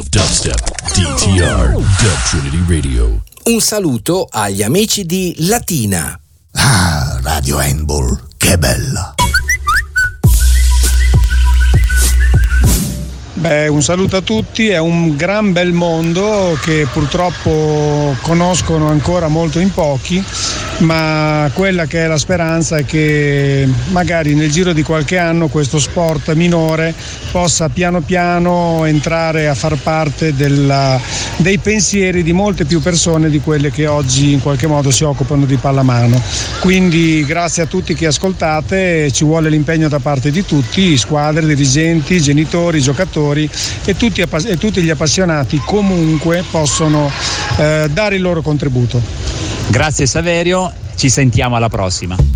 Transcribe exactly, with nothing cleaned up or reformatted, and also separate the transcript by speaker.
Speaker 1: of Dubstep, D T R, Dub Trinity Radio.
Speaker 2: Un saluto agli amici di Latina.
Speaker 3: Ah, Radio Handball, che bella!
Speaker 4: Beh, un saluto a tutti, è un gran bel mondo che purtroppo conoscono ancora molto in pochi, ma quella che è la speranza è che magari nel giro di qualche anno questo sport minore possa piano piano entrare a far parte della, dei pensieri di molte più persone di quelle che oggi in qualche modo si occupano di pallamano. Quindi grazie a tutti che ascoltate, ci vuole l'impegno da parte di tutti, squadre, dirigenti, genitori, giocatori e tutti, e tutti gli appassionati comunque possono eh, dare il loro contributo.
Speaker 5: Grazie Saverio, ci sentiamo alla prossima.